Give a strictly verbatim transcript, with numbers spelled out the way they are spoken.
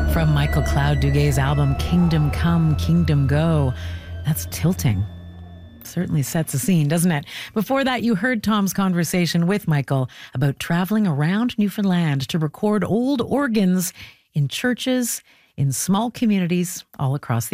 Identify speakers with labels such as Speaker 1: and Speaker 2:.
Speaker 1: From Michael Cloud Duguay's album Kingdom Come, Kingdom Go. That's tilting. Certainly sets a scene, doesn't it? Before that, you heard Tom's conversation with Michael about traveling around Newfoundland to record old organs in churches, in small communities all across the